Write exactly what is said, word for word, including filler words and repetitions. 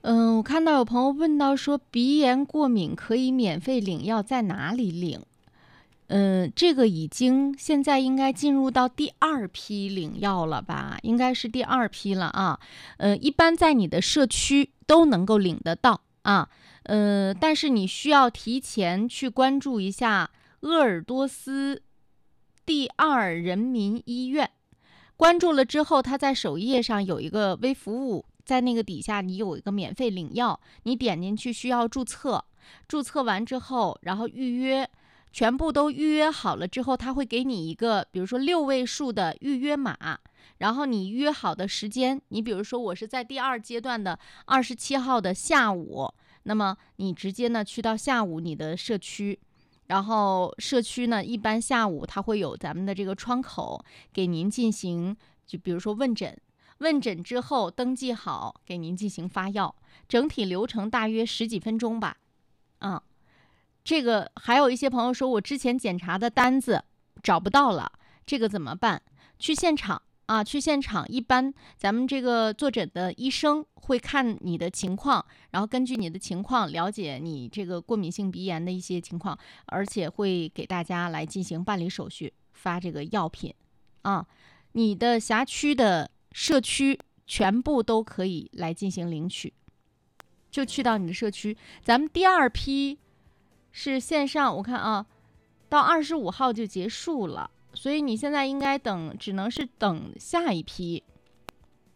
嗯，我看到有朋友问到说，鼻炎过敏可以免费领药，在哪里领？嗯，这个已经现在应该进入到第二批领药了吧？应该是第二批了啊。呃，一般在你的社区都能够领得到啊。呃，但是你需要提前去关注一下鄂尔多斯第二人民医院。关注了之后，它在首页上有一个微服务，在那个底下你有一个免费领药，你点进去需要注册，注册完之后，然后预约，全部都预约好了之后，他会给你一个，比如说六位数的预约码，然后你约好的时间，你比如说我是在第二阶段的二十七号的下午，那么你直接呢去到下午你的社区。然后社区呢，一般下午它会有咱们的这个窗口给您进行，就比如说问诊，问诊之后登记好，给您进行发药，整体流程大约十几分钟吧。啊，这个还有一些朋友说我之前检查的单子找不到了，这个怎么办？去现场。啊，去现场，一般咱们这个坐诊的医生会看你的情况，然后根据你的情况了解你这个过敏性鼻炎的一些情况，而且会给大家来进行办理手续，发这个药品。啊，你的辖区的社区全部都可以来进行领取，就去到你的社区。咱们第二批是线上，我看啊，到二十五号就结束了。所以你现在应该等，只能是等下一批。